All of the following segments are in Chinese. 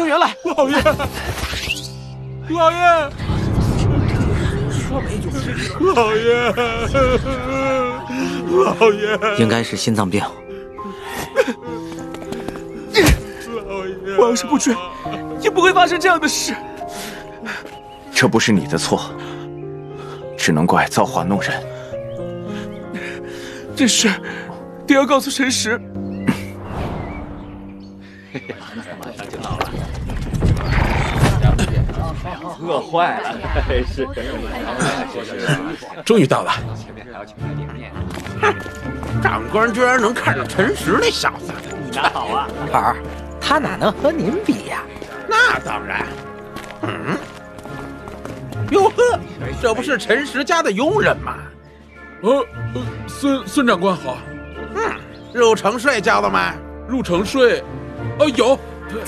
援来！ 老爷，老爷，老爷，老爷， 应该是心脏病。 老爷， 我要是不追，也不会发生这样的事。 这不是你的错，只能怪造化弄人。 这事得要告诉陈实。 饿坏了，是。 终于到了。 长官居然能看上陈实那小子， 哪好啊！ 儿，他哪能和您比呀？ 那当然。哟呵，这不是陈实家的佣人吗？ 孙长官好。 入城税交了吗？ 入城税，有。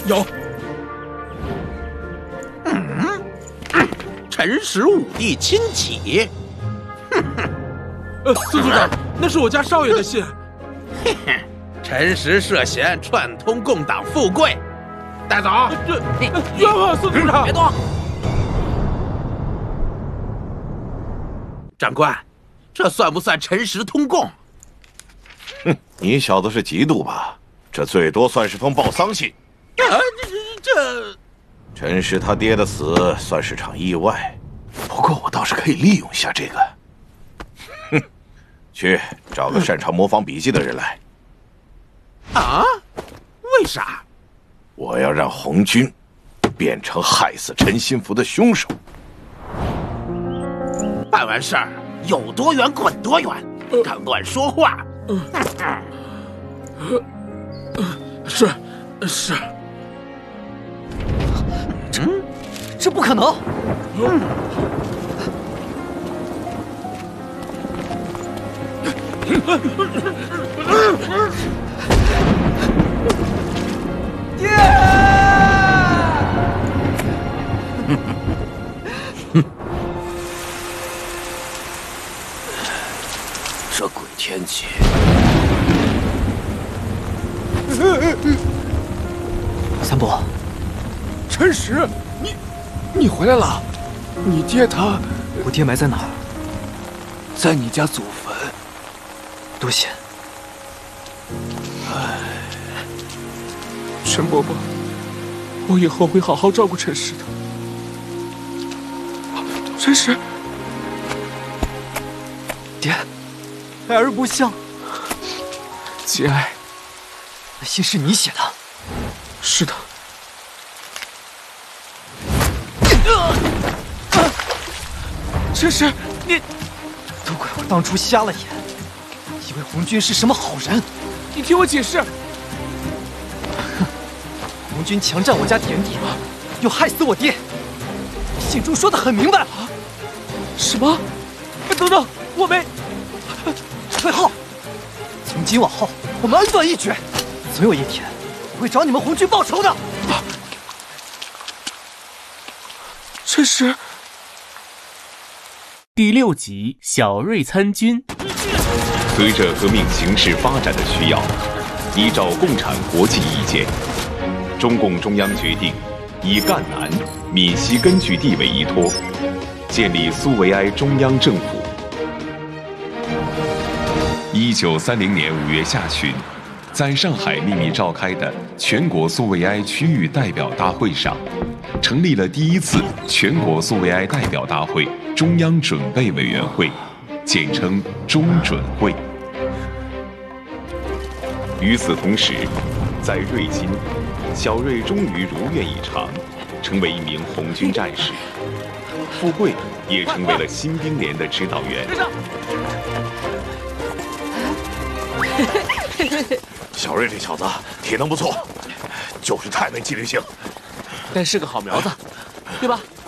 陈实武帝亲启。 孙组长，那是我家少爷的信。 陈实涉嫌串通共党富贵，带走。 冤枉孙组长！ 别动。长官，这算不算陈实通共？ 你小子是嫉妒吧？这最多算是封报丧信。 这陈实他爹的死算是场意外，不过我倒是可以利用一下这个。去找个擅长模仿笔记的人来。 啊？为啥？ 我要让红军变成害死陈新福的凶手。 办完事儿有多远滚多远，敢乱说话！ 是。 这不可能！爹！ 这鬼天气！ 三伯， 陈实，你回来了？你爹他…… 我爹埋在哪儿？ 在你家祖坟。 多谢。 陈伯伯，我以后会好好照顾陈实的。陈实， 爹，爱而不孝。 节哀。 那信是你写的？ 是的。陈实，你都怪我当初瞎了眼，以为红军是什么好人。 你听我解释。 红军强占我家田地，又害死我爹，信中说的很明白。 什么？等等，我没。 崔浩，从今往后我们恩断义绝，总有一天我会找你们红军报仇的。 陈实。 第6集小瑞参军。 随着革命形势发展的需要，依照共产国际意见，中共中央决定以赣南、闽西根据地为依托，建立苏维埃中央政府。1930年5月下旬，在上海秘密召开的全国苏维埃区域代表大会上，成立了第一次全国苏维埃代表大会中央准备委员会，简称中准会。与此同时，在瑞金，小瑞终于如愿以偿，成为一名红军战士。富贵也成为了新兵连的指导员。 小瑞这小子体能不错，就是太没纪律性， 但是个好苗子，对吧？